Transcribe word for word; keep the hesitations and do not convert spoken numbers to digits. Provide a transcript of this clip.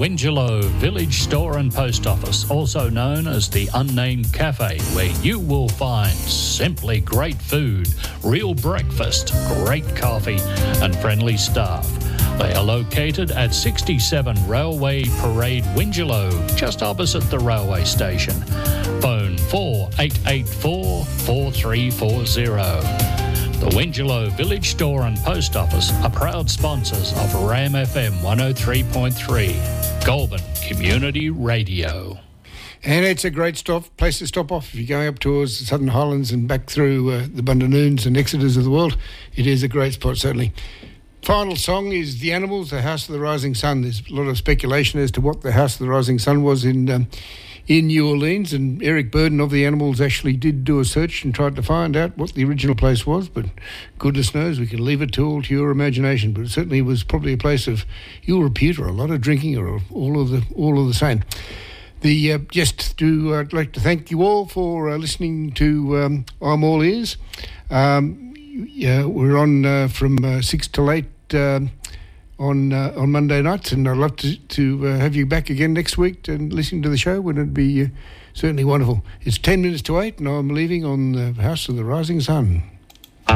Wingelow Village Store and Post Office, also known as the Unnamed Cafe, where you will find simply great food, real breakfast, great coffee and friendly staff. They are located at sixty-seven Railway Parade, Wingelow, just opposite the railway station. Phone four eight eight four, four three four zero. The Wingelow Village Store and Post Office are proud sponsors of Ram F M one oh three point three, Goulburn Community Radio. And it's a great stop, place to stop off if you're going up towards the Southern Highlands and back through uh, the Bundanoons and Exeters of the world. It is a great spot, certainly. Final song is The Animals, The House of the Rising Sun. There's a lot of speculation as to what the House of the Rising Sun was in um, in New Orleans, and Eric Burden of The Animals actually did do a search and tried to find out what the original place was, but goodness knows, we can leave it to all to your imagination. But it certainly was probably a place of ill repute or a lot of drinking or all of the all of the same. The uh, just to uh, I'd like to thank you all for uh, listening to um, I'm All Ears. Um, yeah, we're on uh, from uh, six till eight uh, on uh, on Monday nights, and I'd love to to uh, have you back again next week and listen to the show, when it'd be uh, certainly wonderful. It's ten minutes to eight, and I'm leaving on the House of the Rising Sun.